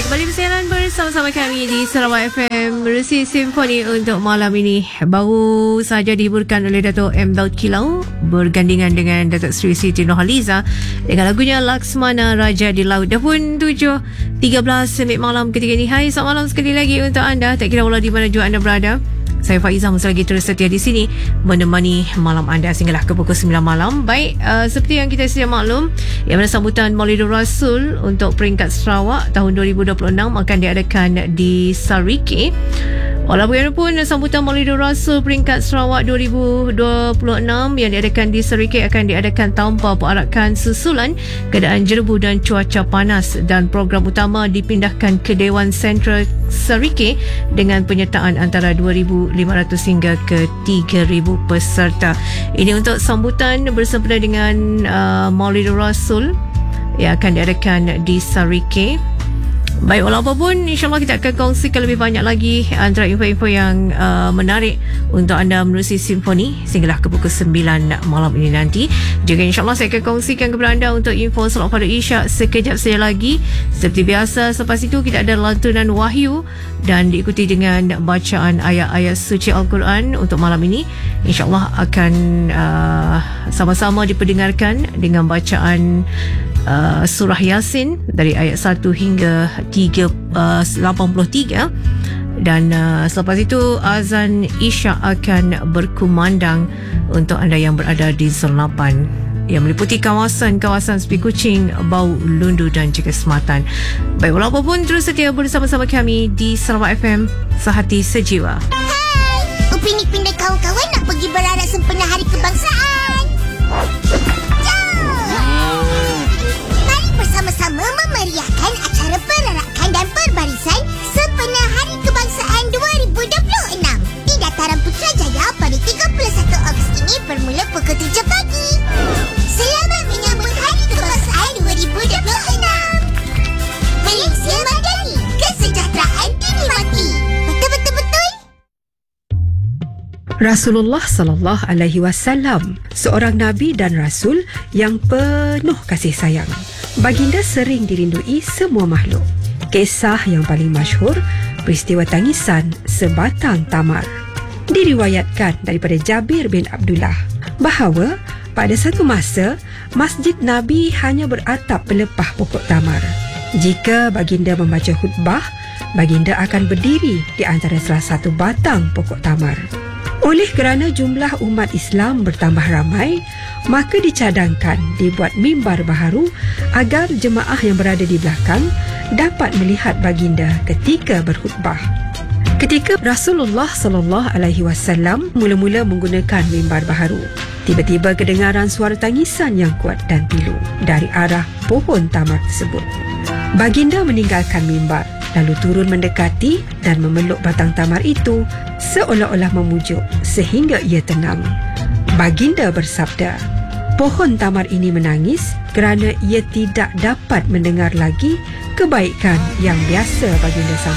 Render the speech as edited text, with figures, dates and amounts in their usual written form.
Kembali bersiaran bersama-sama kami di Sarawak FM Menerusi Simfoni untuk malam ini. Baru saja dihiburkan oleh Dato' M. Daud Kilau bergandingan dengan Datuk Seri Siti Nurhaliza dengan lagunya Laksmana Raja di Laut. Dah pun 7.13 malam ketika ini. Hai, selamat malam sekali lagi untuk anda. Tak kira walau di mana juga anda berada. Saya Faizah masih lagi terus setia di sini menemani malam anda sehinggalah ke pukul 9 malam. Baik, seperti yang kita sedia maklum, yang mana sambutan Maulidur Rasul untuk peringkat Sarawak tahun 2026 akan diadakan di Sarike. Walau bagaimanapun, sambutan Maulidur Rasul peringkat Sarawak 2026 yang diadakan di Sarike akan diadakan tanpa perarakan susulan keadaan jerebu dan cuaca panas, dan program utama dipindahkan ke Dewan Sentral Sarike dengan penyertaan antara 2,500 hingga ke 3,000 peserta. Ini untuk sambutan bersempena dengan Maulidur Rasul yang akan diadakan di Sarike. Baik, walau apapun, insyaAllah kita akan kongsikan lebih banyak lagi antara info-info yang menarik untuk anda menerusi Simfoni sehinggalah ke pukul 9 malam ini nanti. Juga insyaAllah saya akan kongsikan kepada anda untuk info solat fardu Isyak sekejap saja lagi. Seperti biasa, selepas itu kita ada lantunan wahyu dan diikuti dengan bacaan ayat-ayat suci Al-Quran untuk malam ini. InsyaAllah akan sama-sama diperdengarkan dengan bacaan surah Yasin dari ayat 1 hingga 83, dan selepas itu azan Isyak akan berkumandang untuk anda yang berada di zon 8 yang meliputi kawasan-kawasan Sepi Kuching, Bau, Lundu dan juga Sematan. Baik, walau apapun, terus setia bersama-sama kami di Sarawak FM, sehati sejiwa. Hai, Upin Ipin dan kawan-kawan nak pergi berarak sempena Hari Kebangsaan. Bersama-sama memeriahkan acara perarakan dan perbarisan sempena Hari Kebangsaan 2026 di Dataran Putrajaya pada 31 Ogos ini bermula pukul 7 pagi. Selamat menyambut Hari Kebangsaan 2026. Malaysia Madani, kesejahteraan dinikmati. Betul-betul-betul. Rasulullah sallallahu alaihi wasallam, seorang nabi dan rasul yang penuh kasih sayang. Baginda sering dirindui semua makhluk. Kisah yang paling masyhur, peristiwa tangisan sebatang tamar. Diriwayatkan daripada Jabir bin Abdullah bahawa pada satu masa masjid Nabi hanya beratap pelepah pokok tamar. Jika baginda membaca khutbah, baginda akan berdiri di antara salah satu batang pokok tamar. Oleh kerana jumlah umat Islam bertambah ramai, maka dicadangkan dibuat mimbar baharu agar jemaah yang berada di belakang dapat melihat baginda ketika berkhutbah. Ketika Rasulullah sallallahu alaihi wasallam mula-mula menggunakan mimbar baharu, tiba-tiba kedengaran suara tangisan yang kuat dan pilu dari arah pohon tamar tersebut. Baginda meninggalkan mimbar lalu turun mendekati dan memeluk batang tamar itu seolah-olah memujuk sehingga ia tenang. Baginda bersabda, pohon tamar ini menangis kerana ia tidak dapat mendengar lagi kebaikan yang biasa baginda sampaikan.